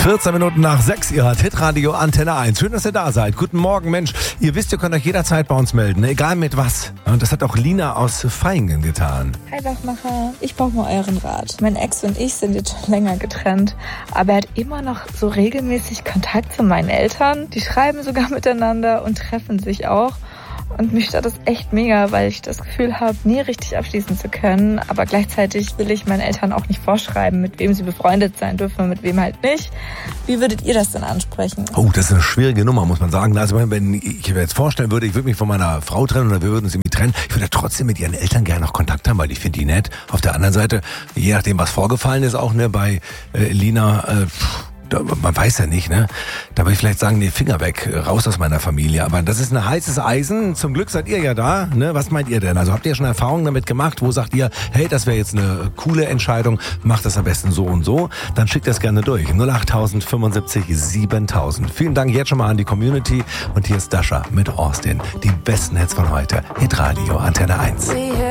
14 Minuten nach 6, ihr hört Hitradio Antenne 1. Schön, dass ihr da seid. Guten Morgen, Mensch. Ihr wisst, ihr könnt euch jederzeit bei uns melden, egal mit was. Und das hat auch Lina aus Vaihingen getan. Hi Wachmacher, ich brauche mal euren Rat. Mein Ex und ich sind jetzt schon länger getrennt, aber er hat immer noch so regelmäßig Kontakt zu meinen Eltern. Die schreiben sogar miteinander und treffen sich auch. Und mich stört das echt mega, weil ich das Gefühl habe, nie richtig abschließen zu können. Aber gleichzeitig will ich meinen Eltern auch nicht vorschreiben, mit wem sie befreundet sein dürfen und mit wem halt nicht. Wie würdet ihr das denn ansprechen? Oh, das ist eine schwierige Nummer, muss man sagen. Also wenn ich mir jetzt vorstellen würde, ich würde mich von meiner Frau trennen oder wir würden uns irgendwie trennen, ich würde trotzdem mit ihren Eltern gerne noch Kontakt haben, weil ich finde die nett. Auf der anderen Seite, je nachdem, was vorgefallen ist, auch bei Lina, man weiß ja nicht, ne? Da würde ich vielleicht sagen, nee, Finger weg, raus aus meiner Familie. Aber das ist ein heißes Eisen. Zum Glück seid ihr ja da, ne? Was meint ihr denn? Also habt ihr schon Erfahrungen damit gemacht? Wo sagt ihr, hey, das wäre jetzt eine coole Entscheidung, macht das am besten so und so? Dann schickt das gerne durch. 08000 75 7000. Vielen Dank jetzt schon mal an die Community. Und hier ist Dasha mit Austin. Die besten Hits von heute. Hitradio Antenne 1.